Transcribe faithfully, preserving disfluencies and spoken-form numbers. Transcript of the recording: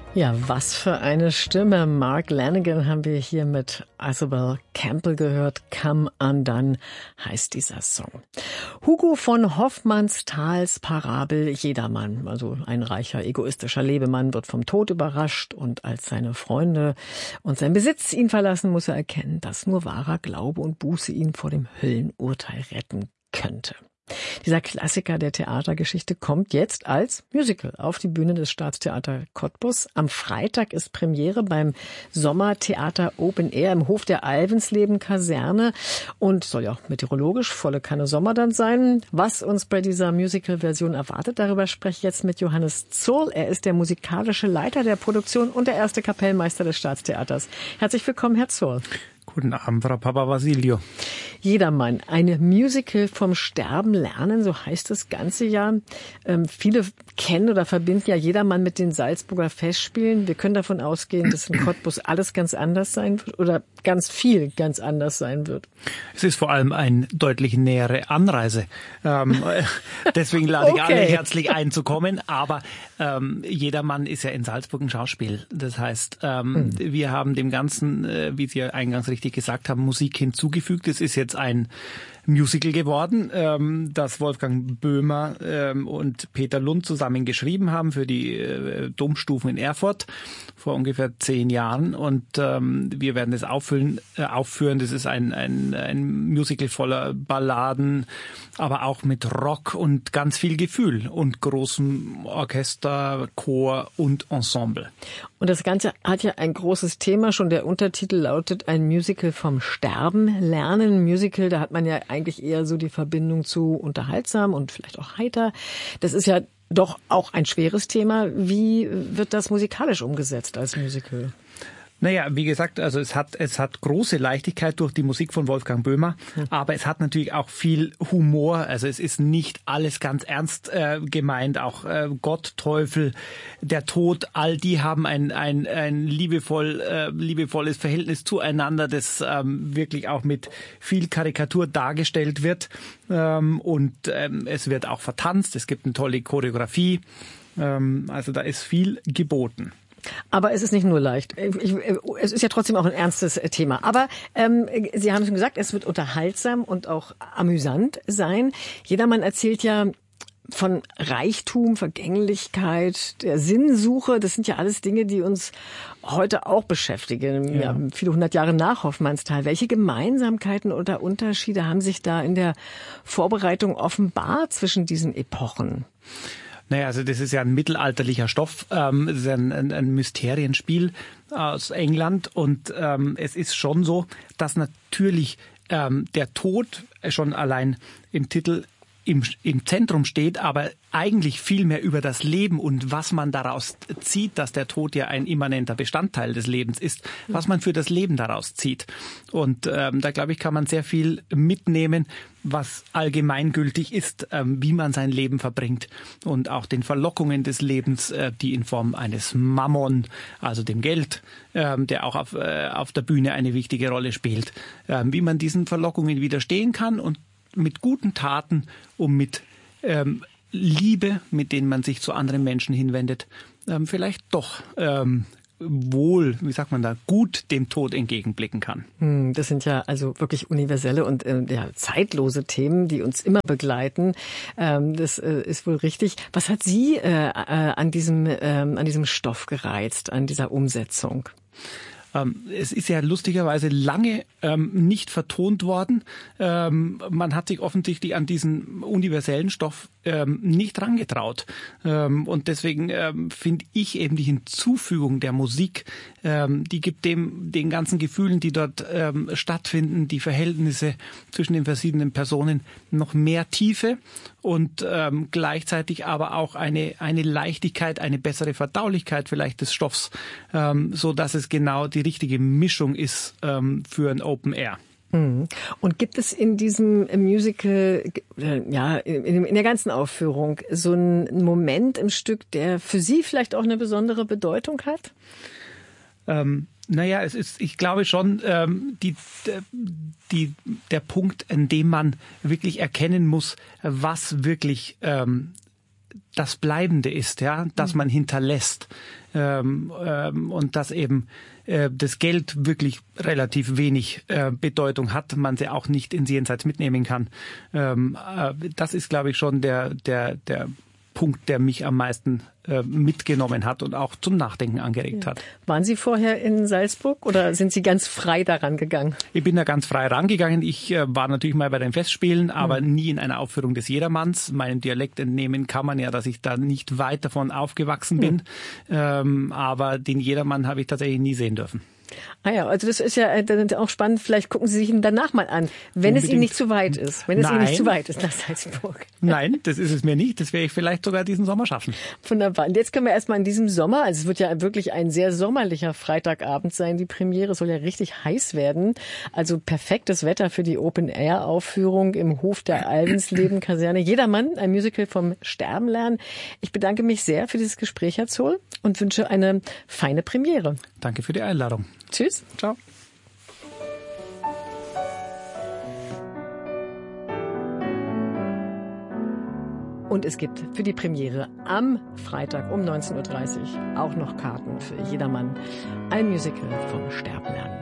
Ja, was für eine Stimme. Mark Lanegan haben wir hier mit Isabel Campbell gehört. Come Undone heißt dieser Song. Hugo von Hofmannsthals Parabel Jedermann, also ein reicher, egoistischer Lebemann, wird vom Tod überrascht und als seine Freunde und sein Besitz ihn verlassen, muss er erkennen, dass nur wahrer Glaube und Buße ihn vor dem Höllenurteil retten könnte. Dieser Klassiker der Theatergeschichte kommt jetzt als Musical auf die Bühne des Staatstheater Cottbus. Am Freitag ist Premiere beim Sommertheater Open Air im Hof der Alvensleben-Kaserne und soll ja auch meteorologisch volle Kanne Sommer dann sein. Was uns bei dieser Musical-Version erwartet, darüber spreche ich jetzt mit Johannes Zurl. Er ist der musikalische Leiter der Produktion und der erste Kapellmeister des Staatstheaters. Herzlich willkommen, Herr Zurl. Guten Abend, Frau Papa Basilio. Jedermann, eine Musical vom Sterben lernen, so heißt das ganze Jahr. Ähm, viele kennen oder verbinden ja Jedermann mit den Salzburger Festspielen. Wir können davon ausgehen, dass in Cottbus alles ganz anders sein wird oder ganz viel ganz anders sein wird. Es ist vor allem eine deutlich nähere Anreise. Ähm, deswegen lade ich okay. alle herzlich ein zu kommen. Aber ähm, Jedermann ist ja in Salzburg ein Schauspiel. Das heißt, ähm, hm. wir haben dem Ganzen, äh, wie Sie eingangs richtig gesagt haben, Musik hinzugefügt. Es ist jetzt ein Musical geworden, ähm, das Wolfgang Böhmer ähm, und Peter Lund zusammen geschrieben haben für die äh, Domstufen in Erfurt vor ungefähr zehn Jahren. Und ähm, wir werden es auffüllen, äh, aufführen. Das ist ein, ein, ein Musical voller Balladen, aber auch mit Rock und ganz viel Gefühl und großem Orchester, Chor und Ensemble. Und das Ganze hat ja ein großes Thema. Schon der Untertitel lautet ein Musical vom Sterben lernen. Musical, da hat man ja eigentlich eher so die Verbindung zu unterhaltsam und vielleicht auch heiter. Das ist ja doch auch ein schweres Thema. Wie wird das musikalisch umgesetzt als Musical? Naja, wie gesagt, also es hat es hat große Leichtigkeit durch die Musik von Wolfgang Böhmer, hm. aber es hat natürlich auch viel Humor. Also es ist nicht alles ganz ernst äh, gemeint. Auch äh, Gott, Teufel, der Tod, all die haben ein ein ein liebevoll äh, liebevolles Verhältnis zueinander, das ähm, wirklich auch mit viel Karikatur dargestellt wird. Ähm, und ähm, es wird auch vertanzt. Es gibt eine tolle Choreografie. Ähm, also da ist viel geboten. Aber es ist nicht nur leicht. Ich, es ist ja trotzdem auch ein ernstes Thema. Aber ähm, Sie haben schon gesagt, es wird unterhaltsam und auch amüsant sein. Jedermann erzählt ja von Reichtum, Vergänglichkeit, der Sinnsuche. Das sind ja alles Dinge, die uns heute auch beschäftigen. Ja. Ja, viele hundert Jahre nach Hofmannsthal. Welche Gemeinsamkeiten oder Unterschiede haben sich da in der Vorbereitung offenbart zwischen diesen Epochen? Naja, also das ist ja ein mittelalterlicher Stoff, ähm, das ist ein, ein, ein Mysterienspiel aus England und ähm, es ist schon so, dass natürlich ähm, der Tod schon allein im Titel im, im Zentrum steht, aber eigentlich viel mehr über das Leben und was man daraus zieht, dass der Tod ja ein immanenter Bestandteil des Lebens ist, was man für das Leben daraus zieht. Und ähm, da, glaube ich, kann man sehr viel mitnehmen, was allgemeingültig ist, ähm, wie man sein Leben verbringt und auch den Verlockungen des Lebens, äh, die in Form eines Mammon, also dem Geld, ähm, der auch auf, äh, auf der Bühne eine wichtige Rolle spielt, äh, wie man diesen Verlockungen widerstehen kann und mit guten Taten und mit ähm, Liebe, mit denen man sich zu anderen Menschen hinwendet, ähm, vielleicht doch ähm, wohl, wie sagt man da, gut dem Tod entgegenblicken kann. Hm, das sind ja also wirklich universelle und äh, ja, zeitlose Themen, die uns immer begleiten. Ähm, das äh, ist wohl richtig. Was hat Sie äh, äh, an diesem äh, an diesem Stoff gereizt, an dieser Umsetzung? Es ist ja lustigerweise lange ähm, nicht vertont worden. Ähm, man hat sich offensichtlich an diesen universellen Stoff ähm, nicht rangetraut. Ähm, und deswegen ähm, finde ich eben die Hinzufügung der Musik, ähm, die gibt dem den ganzen Gefühlen, die dort ähm, stattfinden, die Verhältnisse zwischen den verschiedenen Personen noch mehr Tiefe und ähm, gleichzeitig aber auch eine eine Leichtigkeit, eine bessere Verdaulichkeit vielleicht des Stoffs, ähm, so dass es genau die richtige Mischung ist ähm, für ein Open Air. Und gibt es in diesem Musical, ja, in, in der ganzen Aufführung so einen Moment im Stück, der für Sie vielleicht auch eine besondere Bedeutung hat? Ähm, naja, es ist, ich glaube schon, ähm, die, die, der Punkt, in dem man wirklich erkennen muss, was wirklich ähm, das Bleibende ist, ja, das man hinterlässt ähm, ähm, und dass eben äh, das Geld wirklich relativ wenig äh, Bedeutung hat, man sie auch nicht ins Jenseits mitnehmen kann. Ähm, äh, das ist, glaube ich, schon der der der Punkt, der mich am meisten äh, mitgenommen hat und auch zum Nachdenken angeregt ja. hat. Waren Sie vorher in Salzburg oder sind Sie ganz frei daran gegangen? Ich bin da ganz frei rangegangen. Ich äh, war natürlich mal bei den Festspielen, aber mhm. nie in einer Aufführung des Jedermanns. Meinem Dialekt entnehmen kann man ja, dass ich da nicht weit davon aufgewachsen bin. Mhm. Ähm, aber den Jedermann habe ich tatsächlich nie sehen dürfen. Ah ja, also das ist ja auch spannend. Vielleicht gucken Sie sich ihn danach mal an, wenn Unbedingt. es Ihnen nicht zu weit ist. Wenn es Nein. Ihnen nicht zu weit ist nach Salzburg. Nein, das ist es mir nicht. Das werde ich vielleicht sogar diesen Sommer schaffen. Wunderbar. Und jetzt können wir erstmal in diesem Sommer, also es wird ja wirklich ein sehr sommerlicher Freitagabend sein. Die Premiere soll ja richtig heiß werden. Also perfektes Wetter für die Open-Air-Aufführung im Hof der Alvensleben-Kaserne. Jedermann, ein Musical vom Sterben lernen. Ich bedanke mich sehr für dieses Gespräch, Herr Zohl, und wünsche eine feine Premiere. Danke für die Einladung. Tschüss. Ciao. Und es gibt für die Premiere am Freitag um neunzehn Uhr dreißig auch noch Karten für Jedermann. Ein Musical vom Sterben lernen.